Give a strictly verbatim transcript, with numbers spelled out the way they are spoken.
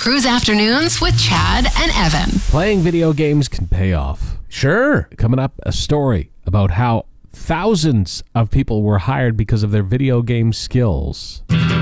Cruise Afternoons with Chad and Evan. Playing video games can pay off. Sure. Coming up, a story about how thousands of people were hired because of their video game skills.